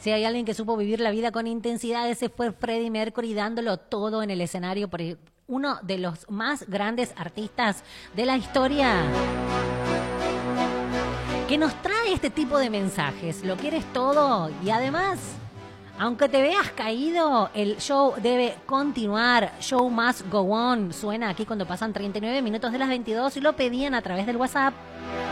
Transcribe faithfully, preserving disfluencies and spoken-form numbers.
Si hay alguien que supo vivir la vida con intensidad, ese fue Freddie Mercury, dándolo todo en el escenario, por uno de los más grandes artistas de la historia, que nos trae este tipo de mensajes. Lo quieres todo y además, aunque te veas caído, el show debe continuar. Show must go on. Suena aquí cuando pasan treinta y nueve minutos de las veintidós y lo pedían a través del WhatsApp.